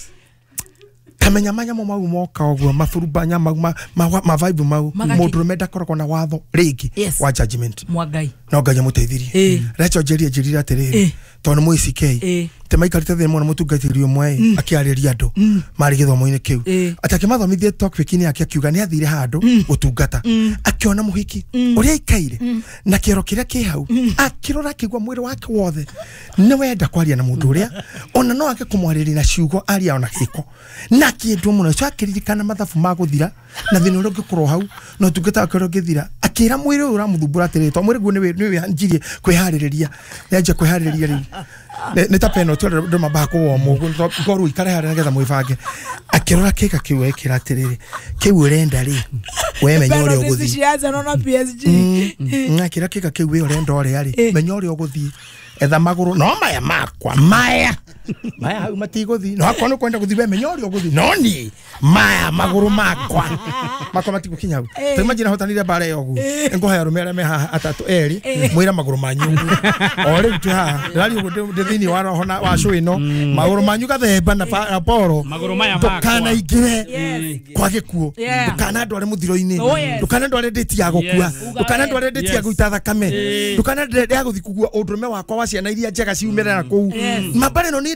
Speaker 4: kamenya manyamo mau moka oguo mafurubanya mau ma vibe mau mundu rumenda koroko na watho ringi wa judgment
Speaker 3: mwagai
Speaker 4: no nganya muteithirie recho njirira atiriri tondu muicikei te maikarite thĩ mwana mũtungatĩri ũmwe akĩarĩria andũ marĩ gĩthomo-inĩ kĩu atakĩmathomithie topic-inĩ yake akiuga nĩ athire handũ gũtungata akĩona mũhiki ũrĩa aikaire na kĩero kĩrĩa kĩ hau akĩrora akĩigua mwĩrĩ wake wothe nĩ wenda kwaria na mũndũ ũrĩa ona no ake kũmwarĩria na ciugo aria ona gĩko na kĩndũ mũno ũcio akĩririkana mathabu ma gũthira na thĩna ũrĩa ũngĩkorwo hau na ũtungata wake ũrĩa ũngĩthira akĩra mwĩrĩ ũyũ ũramũthumbũra atĩrĩ to mwĩrĩ guo nĩ wĩhanjirie kwĩharĩrĩria nĩanjia kwĩharĩrĩria rĩu nĩ ta peno tu ndo mabako wa mugu ngoru ikare harĩa ngetha mwĩbange akĩrora kĩka kĩu ekĩra atĩrĩrĩ kĩu ũrenda rĩ we menya ũrĩa ũgũthiĩ
Speaker 3: ciaza no na PSG
Speaker 4: akĩra kĩka kĩu we ũrenda ũrĩa rĩ menya ũrĩa ũgũthiĩ etha magũrũ no maya makwa maya hau matigũthiĩ no akwa nĩ kwenda gũthiĩ we menya ũrĩa ũgũthiĩ no niĩ maya magũrũ makwa matigũkinya hau ta imagine hotanire bara ĩyo ũguo ngũhaya arũme arĩa me haha atatũ erĩ mwĩra magũrũ manyu o rĩu twĩ haha ndĩrari ũguo ndĩ thĩinĩ wa roho wa show ĩno magũrũ manyu gathemba na Apollo ndũkanaingĩre kwa gĩkuũ ndũkanandware mũthiro-inĩ ndũkanandware ndĩti ya gũkua ndũkanandware ndĩti ya gũita thakame ndũkanandware ya gũthiĩ kũgua ũndũrũme wakwa wa ciana iria njega ciumĩrĩra kũu mambare no nĩ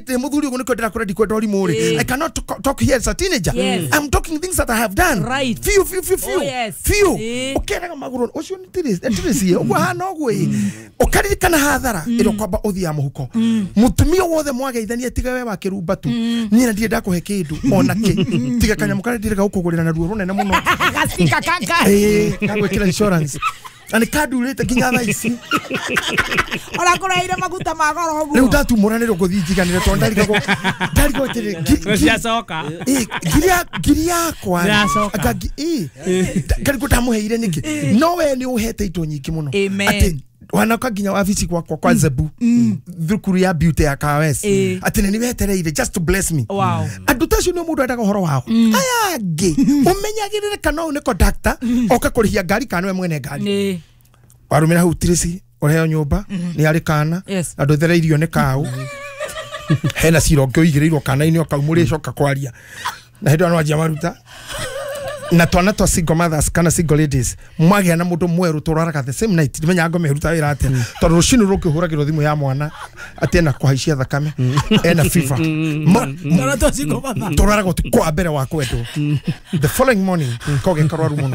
Speaker 4: te muthuri ugo niko ndira kuredi kwenda urimu ri. I cannot talk here as a teenager. I'm talking things that I have done.
Speaker 3: Right.
Speaker 4: Few. Ukeraga maguru ucio ntirisi ugo hana ugo ukari kana hathara iro kwamba uthia muhuko. Mutumia wothe mwageithania tiga we wakirumba tu. Ni na ndienda kuhe kindu onake. Tiga kanyamukare ndiraga ukugurira na ruo runene muno.
Speaker 3: Gasika kaka.
Speaker 4: Kagwikira insurance. Ani kadurite kinya tha ici.
Speaker 3: Ora kuraire maguta magoro guo.
Speaker 4: Riu ndatumũranĩrwo ngũthinjiganĩre tondũ ndarigwo
Speaker 1: Cia coka.
Speaker 4: Ngiri yakwa. Ngarigwo ndamũheire nĩkĩ. No we nĩ ũhete indo nyingĩ mũno. Atĩ wanaka nginya wabici gwakwa kwa Zebu thukuru ya beauty ya Kawes ati nĩ wetereire just to bless me. Andũ tacio nĩ mũndũ endaga ũhoro wao. Aya angĩ ũmenyagĩrĩre kana ũyũ nĩ conductor oka kũrĩhia ngari kana we mwene ngari. Warumĩra hau tirisi ũreheo nyũmba nĩ arĩ kana andũ thereirio nĩ kaũ hena cirongo igĩrĩirwo kana-inĩ okaumũrĩ coka kwaria na hĩndĩ ĩyo no anjia maruta na twana twa single mothers kana single ladies mwagĩa na mũndũ mwerũ tũraraga the same night ndimenya ngo meruta wĩra atĩa tondũ rũcinĩ rũkĩhũragĩrwo thimũ ya mwana atĩ ena kũhaicia thakame ena fever
Speaker 3: Twana twa single mothers
Speaker 4: tũraraga tu kwa mbere wa kwendwo the following morning koge karwaru mũno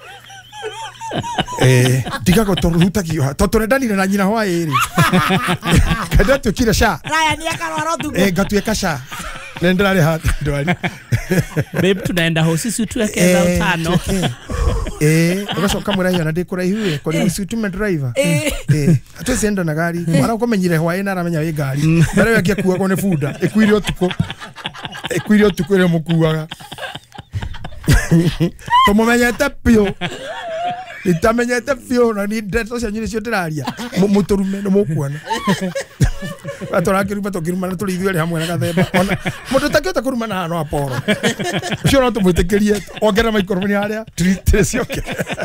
Speaker 4: digago torutagio tũrendanire na nyina hwaĩ-rĩ kada tukire sha
Speaker 3: Raya ni akarwara tu
Speaker 4: ngatuĩka sha nendrale hata ndwali
Speaker 1: babe tunaenda hosi tuwekeza utano
Speaker 4: ugacoka mũraihu na ndĩkũraihu kwa ni situme driver atwese enda na gari mara ũkomenyire hwaĩ na aramenya wĩ ngari mbere yake kuagwo nĩ bunda ĩkuire ũtukũ ĩrĩa mũkuaga tũmũmenyete piũ itamenyete piũ na ni ndeto cia nyiri cio ndĩraria mũtũrume nĩ mũkuona atũrakĩruma tũkĩruma na tũrĩ ithuerĩ hamwe na gathemba ona mũndũ ũtakĩhota kũruma na hano aporo ũcio no tũmwĩtĩkĩrie ongerera maikrofoni harĩa tũrĩcioke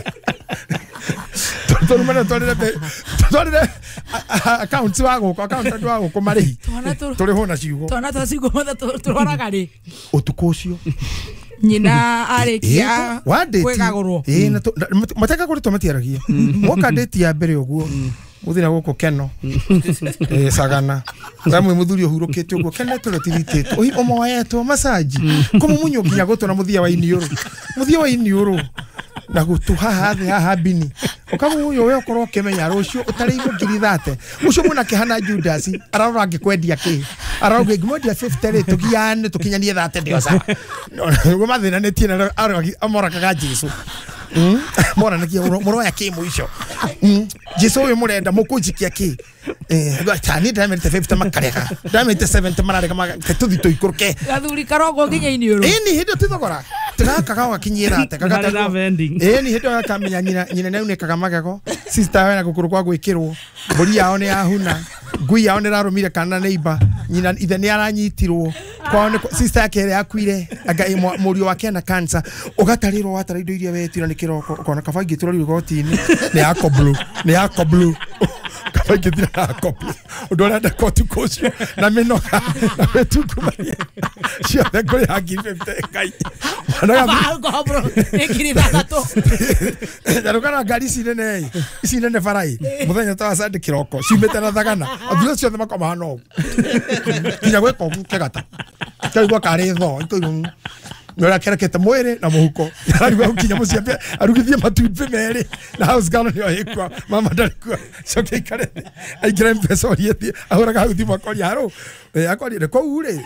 Speaker 4: tũrume na twarĩre account wa gũkũ marĩhi tũrĩ ho na ciugo
Speaker 3: twana twa ciugo mothe tũroraga rĩ
Speaker 4: ũtukũ ũcio
Speaker 3: nyina arĩkia kwĩgagũrwo
Speaker 4: mateka kũrĩ tũmatiaragia mwoka ndĩti ya mbere ũguo muthina gũkũ keno sagana ramwe muthuri ũhurũkĩte ũguo kene tũretiritĩte ohi omoyetwo masaji kũmũmunywo nginya gũtũ na mũthia wa iniũrũ na gutuhaha thĩ haha bini ukamuyo we ukorwo ukimenya rucio utarĩirwo ngiri 30 ucio mwana kihana Judas ararora ngikwendia ki arauga ngimodia 50 rĩ tugiane tukinyanie 30 ndio sawa no mathina netie na amorakaga Jesu mora nakia moroya ki muico Jesu we murenda mukunjikia ki tani ndamete 50 makarega ndamete 70 mararega tuthi tuikuruke
Speaker 3: gathuri karogo nginya iniũrũ
Speaker 4: ni hindi tithogora tigakaga wakinyira te kagata ni hindi akamenya nyina nau nekaga magego sister we na gukuru kwa gwikirwo mburi yao ni yahuna ngui yao ni rarumire kana neighbor nyina ithe ni aranyitirwo kwao sister yake yakuire anga murio wake na cancer ugatarirwo watara indo iria wetira ni kiroko ukona kabangi turori gotini ni yako blue kabangi tira yako blue ndora nda kotu kocio na minoka na betukumania cio the kuri hagi 50 kai
Speaker 3: Algo bro ekiri bagato
Speaker 4: darukana gari sinene farai muthenya tawa sande kiroko cimete na thagana athura ciothe makoma hano kinya gweko kegata kaigwa kare tho ikoigu nora kerekete mwere na muhuko arigwa kinya muciambe arugithie matumbĩ merĩ na house girl nĩ ohikwa mama ndarikwa coke ikare aikire mpesa oriethie ahũraga hau thimũ akoria haro akoria kũu rĩ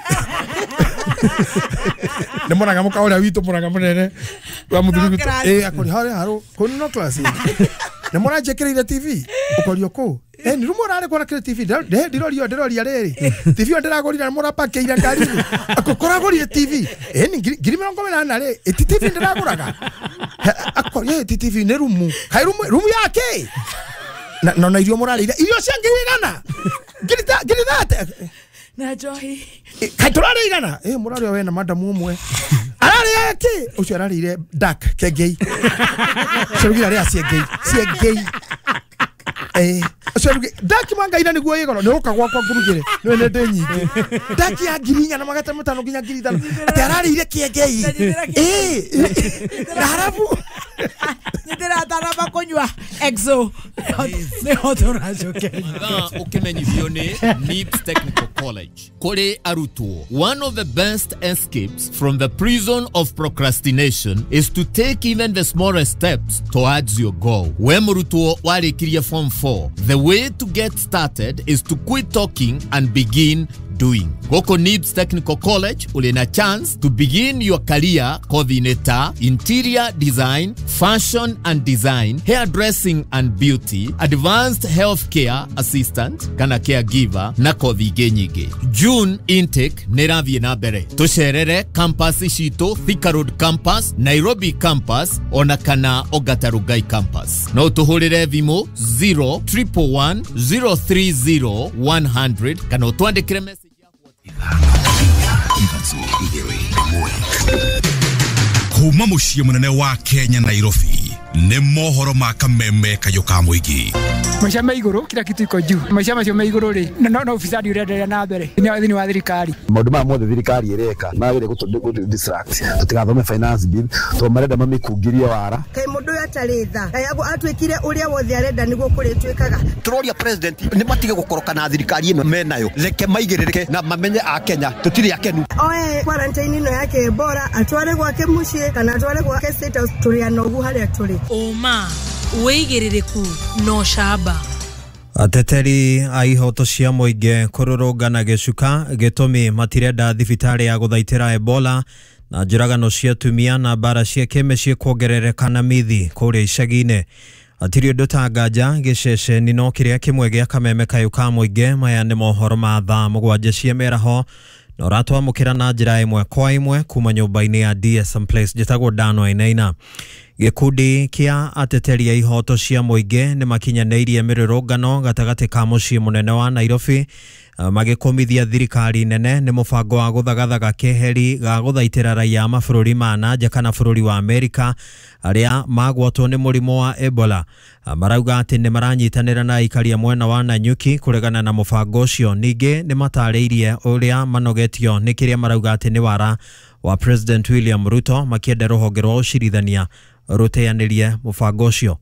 Speaker 4: nĩ mũraga mũka ũrĩa witũ mũraga mũnene wa mũthuri witũ akoria haro kũu no class nĩ mũranjĩkĩrĩire TV ũkorio kũu ni rumo rare kwa kile TV ndiroria riri TV ndiragorira mũrapakeira ngari akokoragorire TV ni ngiri 40 ri TV ndiraguraga akorie TV ni rumu kai rumu yake na irio mũrarĩire irio cia ngirigana ngiri thate
Speaker 3: na johi
Speaker 4: kai turarĩigana mũrarĩ we na madamu umwe ararĩ yake ucio ararĩire dark kegei cirugira ria ciengei daki mangaina niguo igoro ni uka gwakwa ngurugire ni nende nyingi daki ya ngirinya na magata matano nginya ngiri 5 ati ararĩire kiengei na harabu
Speaker 3: nindira ataraba kunywa exo ne hotorajo Kenya
Speaker 5: ukimenyithio ni NIBS Technical College kuri arutwo. One of the best escapes from the prison of procrastination is to take even the smallest steps towards your goal. We murutwo warikirie form 4, the way to get started is to quit talking and begin doing. Goko NIBS Technical College ulina chance to begin your career coordinator, interior design, fashion and design, hairdressing and beauty, advanced healthcare assistant kana caregiver na kothi genyige. June intake neravie na mbere. Tusherere campus shito Thika Road campus, Nairobi campus ona kana Ogatarugai campus. No tuhurire vimo 0111 030 100 kana tuandikire message
Speaker 6: kuma muciĩ munene wa Kenya Nairobi nĩ mohoro ma kameme kayo ka muigi
Speaker 7: maisha maiguru kila kitu iko juu maisha macio maiguru ri no ufisadi urendelea na mbere ni wa thirikari
Speaker 8: maundu ma mothe thirikari ireka magire distract tutigathome finance bill to marenda mamikungiria wara
Speaker 9: kai mundu yataritha yago atwikire uria wothe arenda niguo kuri twikaga
Speaker 10: turoria president ni matige gukoroka na thirikari ino menayo reke maigiririke na mamenye a Kenya tutiri akenu
Speaker 9: oe quarantine ino yake bora atware gwake mucie kana atware gwake state house turia nogu haria turi
Speaker 11: Oma weigiririku no shaba.
Speaker 12: Ateteri a ihoto cia muingi kururungana gicuka gitumi matirenda thibitari ya guthaitira Ebola na njuragano cia tumia na bara cia kemeci kuongerereka mithi kuria icagi-ini. Atiri undu tangaja giceceni no kiria kimwe gia kameme kayo ka muingi maya ni mohoro ma thaa 7 cia meraho na ratwamukira na njira imwe kwa imwe kuma nyumba-ini ya DSM Place jitagwo Dano Inaina. Gikundi kia ateteri ya ihoto cia muingi ni makinyaneirie mirurungano gatagati ka mucii munene wa Nairobi magikomithia thirikari nene ni mubango wa guthagathaga keheri ga guthaitira raia mabũrũri ma nanja kana bũrũri wa Amerika aria magwatwo ni murimo wa Ebola. Marauga ati ni maranyitanira na ikaria mwena wa Nanyuki kuregana na mubango ucio. Ningi ni matariirie uria manogetio ni kiria marauga ati ni wara wa President William Ruto makienda ruhonge rwa ucirithania ruteanirie mubango ucio.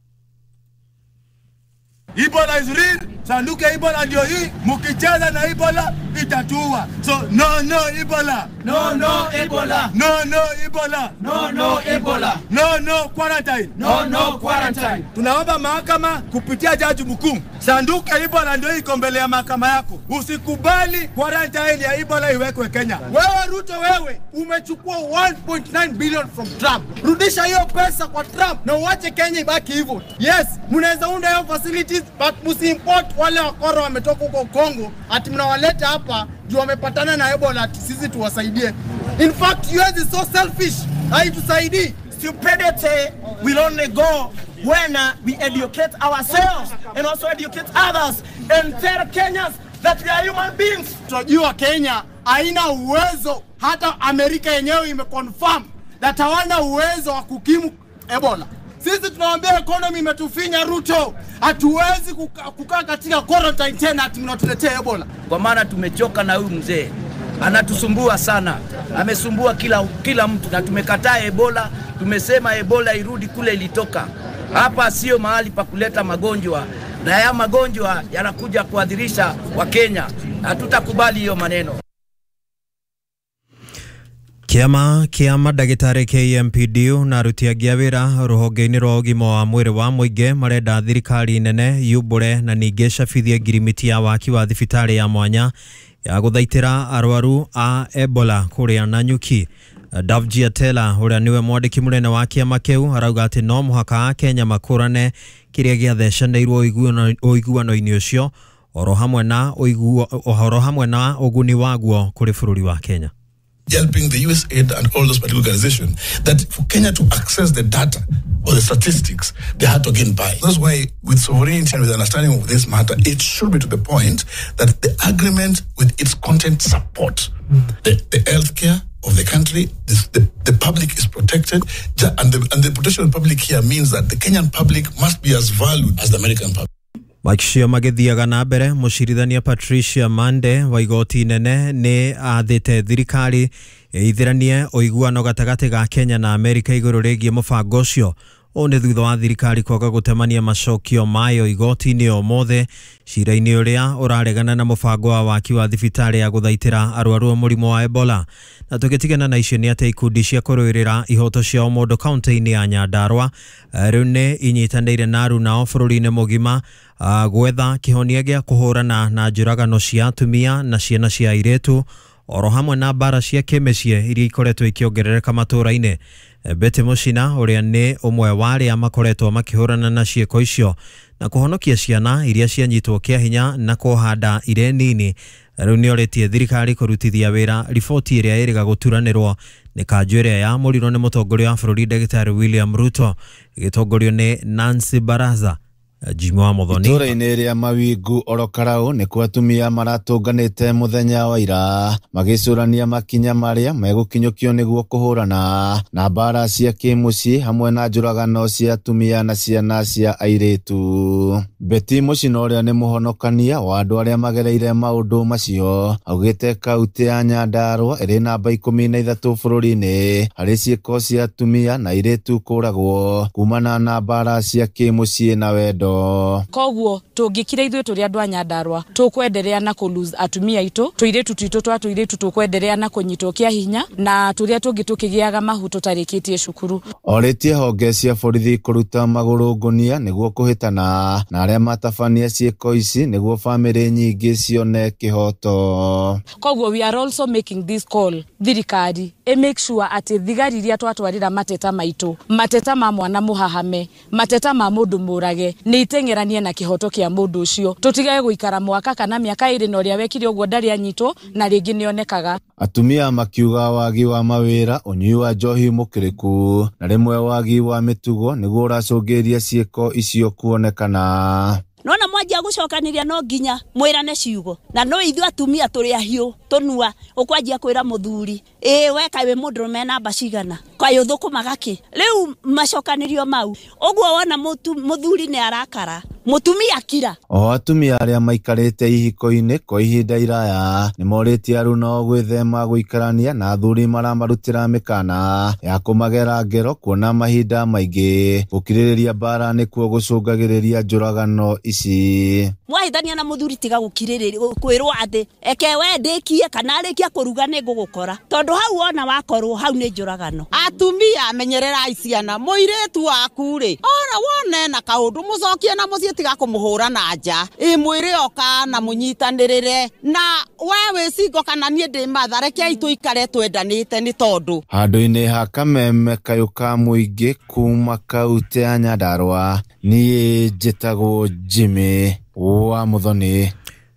Speaker 13: Ebola is real. Sanduku ya Ebola ndio hii. Mkicheza na Ebola itatua. So no Ebola. No Ebola. No Ebola. No Ebola. No quarantine. No quarantine. Tunaomba mahakama kupitia jaji mkuu. Sanduku ya Ebola ndio iko mbele ya mahakama yako. Usikubali quarantine ya Ebola iwekwe Kenya. Wewe Ruto, wewe umechukua 1.9 billion from Trump. Rudisha hiyo pesa kwa Trump na uache Kenya ibaki hivyo. Yes, mnaweza unda hiyo facilities but msiimport wale wakoro wametoka huko Kongo ati mnawaleta hapa juu wamepatana na Ebola ati sisi tuwasaidie. In fact, US is so selfish. Haitusaidii. Stupidity will only go when we educate ourselves and also educate others and tell Kenyans that we are human beings. Tunajua Kenya haina uwezo, hata Amerika yenyewe imeconfirm that hawana uwezo wa kukimu Ebola. Sisi tunawaambia economy imetufinya Ruto. Hatuwezi kukaa katika quarantine tena ati mnatuletea Ebola.
Speaker 14: Kwa maana tumechoka na huyu mzee. Anatusumbua sana. Amesumbua kila mtu na tumekataa Ebola. Tumesema Ebola irudi kule ilitoka. Hapa sio mahali pa kuleta magonjwa. Na haya magonjwa yanakuja kuadhirisha Wakenya. Hatutakubali hiyo maneno.
Speaker 12: Kiama kia madagitari KMPDU na rutiagia wira ruhonge-ini rwa ugima wa mwiri wa muingi marenda thirikari nene yubure na ningi cabithie ngirimiti ya waki wa thibitari ya mwanya ya guthaitira arwaru a Ebola kuria Nanyuki. Davji Atela uria niwe mwandiki munene wa kiama kiu arauga ati no muhaka Kenya makurane kiria giatheceneirwo uiguano-ini ucio oro hamwe na uguni waguo kuri bururi wa Kenya.
Speaker 15: Helping the USAID and all those particular organizations, that for Kenya to access the data or the statistics, they had to again buy. That's why with sovereignty and with understanding of this matter, it should be to the point that the agreement with its content support the healthcare of the country, the public is protected, and the protection of the public here means that the Kenyan public must be as valued as the American public.
Speaker 12: Makishio magithiaga na mbere mucirithania Patricia Mande wa igoti nene ni athite thirikari ithiranie uiguano gatagati ga Kenya na Amerika iguru rigie mubango ucio one thutha wa thirikari kwaga gutemania macokio mayo igoti-inĩ omothe cira-inĩ ũrĩa ũraregana na mũbango wa waki wa thibitarĩ ya gũthaitĩra arwaru mũrimũ wa Ebola. Na tũgĩtigana na icio nĩ atĩ ikundi cia kũrũĩrĩra ihoto cia mũndũ kaunti-inĩ ya Nyandarua rĩu nĩ inyitanĩire na aruna bũrũri-inĩ mũgima gwetha kĩhonia gĩa kũhũrana na njũragano cia atumia na ciana cia airĩtu oro hamwe na mbara cia kĩmĩciĩ iria ikoretwo ikiongerereka matũra-inĩ. Betty Mucina ũrĩa nĩ ũmwe wa arĩa makoretwo makĩhũrana na ciĩko icio na kũhonokia ciana iria cianyitwo kĩa hinya na kũhanda irĩ nini rĩu nĩ orĩtie thirikari kũrutithia wĩra riboti ĩrĩa ĩrĩga gũturanĩrwo nĩ kanjũ ĩrĩa yamũrirwo nĩ mũtongoria wa bũrũri Ndagĩtarĩ William Ruto ĩgĩtongorio nĩ Nancy Baraza. Jimmy wa Muthoni
Speaker 16: itũra-inĩ rĩa Mawingu Orokarau nĩkuo atumia maratũnganĩte mũthenya wa ira magĩcũrania makinya marĩa megũkinyũkio nĩguo kũhũrana na mbara cia kĩmũciĩ hamwe na njũragano cia atumia na ciana cia airĩtu. Betty Mucina ũrĩa nĩ mũhonokania wa andũ arĩa magereire maũndũ macio augĩte kaunti ya Nyandarua ĩrĩ namba 13 bũrũri-inĩ harĩ ciĩko cia atumia na airĩtu kũragwo kumana na mbara cia kĩmũciĩ na wendo.
Speaker 17: Koguo tũngĩkira ithuĩ tũrĩ andũ a Nyandarua tũkwenderea na kũlose atumia aitũ tũirĩtu twitũ twa tũirĩtu tũkwenderea na kũnyitwo kĩa hinya na tũrĩa tũngĩ tũkĩgĩaga mahu tũtarĩkĩtie cukuru.
Speaker 16: Orĩtie honge cia borithi kũruta magũrũ ngonia nĩguo kũhĩtana na arĩa matabania ciĩko ici nĩguo bamĩrĩ nyingĩ cione kĩhoto.
Speaker 17: Koguo we are also making this call thirikari make sure atĩ thigari iria twatwarĩra mateta maitũ mateta ma mwana mũhahame mateta ma mũndũ mũrage nĩ itengeranie na kĩhoto kĩa mũndũ ũcio tũtige gũikara mwaka kana mĩaka ĩrĩ na ũrĩa wekire ũguo ndarĩ anyitwo na rĩngĩ nĩonekaga. Atumia
Speaker 16: makiuga wagi wa mawĩra ũnyui wa njohi mũkĩrĩku na rĩmwe wagi wa mĩtugo nĩguo ũracũngĩrĩria ciĩko icio kuonekana.
Speaker 18: Nona mwanjia gucokanĩria no nginya mwĩrane ciugo na no ithuĩ atumia tũrĩ ahiũ tũnua ũkwanjia kwĩra mũthuri weka wĩ mũndũrũme namba cigana kaĩ ũthũkũmaga kĩ rĩu macokanĩrio mau ũguo wona mũthuri nĩ arakara mutumia kira.
Speaker 16: O atumia arĩa maikarĩte ihiko-inĩ kwa ihinda iraya nĩ morĩtie aruna gwĩthema gũikarania na athuri maramarutĩra mĩkana ya kũmagera ngero kuona mahinda maingĩ gũkirĩrĩria mbara nĩkuo gũcũngagĩrĩria njũragano ici.
Speaker 18: Mwahithania na muthuri tiga gũkirĩrĩria kwĩrwo atĩ eke wendĩkie kana arĩkia kũruga nĩ ngũgũkora tondũ hau wona wakorwo hau nĩ njũragano.
Speaker 19: Atumia menyererai ciana mũirĩtu waku rĩ ora wone na kaũndũ mũcokie na mũciĩ tiga kũmũhũra na nja mwĩrĩ oka na mũnyitanĩrĩre na wewe cingo kana niĩ ndĩ matha reke tũikare twendanĩte nĩ tondũ
Speaker 16: handũ-inĩ ha kameme kayũ ka mũingĩ kuma kaunti ya Nyandarua niĩ njĩtagwo Jimmy wa Muthoni.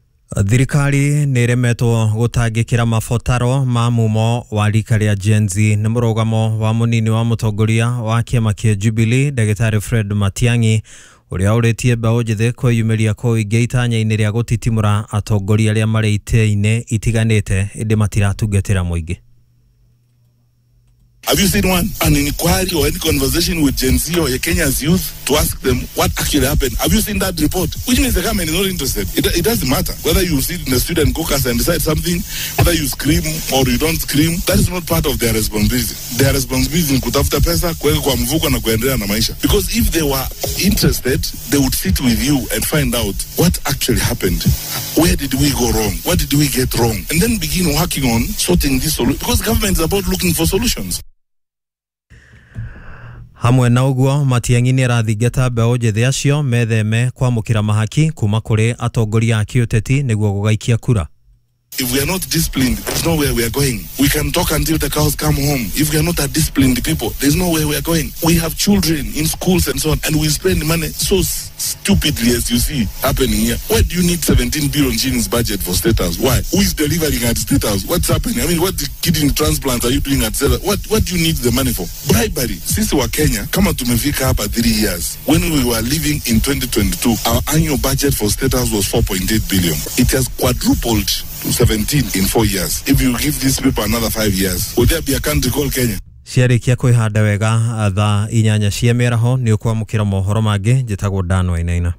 Speaker 12: Thirikari nĩ ĩremetwo gũtangĩkĩra mabataro ma mumo wa rika rĩa Gen Z nĩ mũrũgamo wa mũnini wa mũtongoria wa kĩama kĩa Jubilee Ndagĩtarĩ Fred Matiang'i ũrĩa ũrĩtie mbaũ njĩthĩ kwĩyumĩria kũingĩ itanya-inĩ rĩa gũtitimũra atongoria arĩa marĩ itĩ-inĩ itiganĩte ĩndĩ matiratungatĩra mũingĩ.
Speaker 15: Have you seen an inquiry or any conversation with Gen Z or Kenya's youth to ask them what actually happened? Have you seen that report? Which means the government is not interested. It doesn't matter whether you sit in the student caucus and decide something, whether you scream or you don't scream. That is not part of their responsibility. Their responsibility is kutafuta pesa, kuweka kwa mfuko na kuendelea na maisha. Because if they were interested, they would sit with you and find out what actually happened. Where did we go wrong? What did we get wrong? And then begin working on sorting this solution. Because government is about looking for solutions.
Speaker 12: Hamwe na ũguo Matiang'i nĩ arathingata mbeũ njĩthĩ acio metheme kwamũkĩra mahaki kuma kũrĩ atongoria a kĩũteti nĩguo gũgaikia kura.
Speaker 15: If we are not disciplined, there's nowhere we are going. We can talk until the cows come home. If we are not a disciplined people, there's nowhere we are going. We have children in schools and so on, and we spend money so stupidly as you see happening here. Why do you need 17 billion shillings budget for State House? Why? Who is delivering at State House? What's happening? I mean, what kidney transplants are you doing at State House? What do you need the money for? Bribery. Sisi wa Kenya, kama tumefika hapa 3 years. When we were living in 2022, our annual budget for State House was 4.8 billion. It has quadrupled to 17 in 4 years. If you give these people another 5 years, will there be a country called Kenya?
Speaker 12: Ciarĩkia kwĩhanda wega thaa 8 cia mĩaraho nĩ ũkwamũkĩra mohoro mangĩ njĩtagwo Dan Wainaina.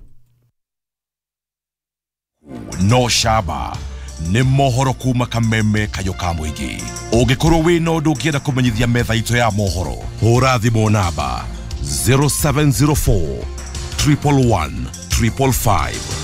Speaker 6: No Shaba nĩ mohoro kuma kameme kayo ka mũingĩ. Ũngĩkorwo wĩ na ũndũ ũngĩenda kũmenyithia metha itũ ya mohoro, hũra thimũ namba 0704 111 555.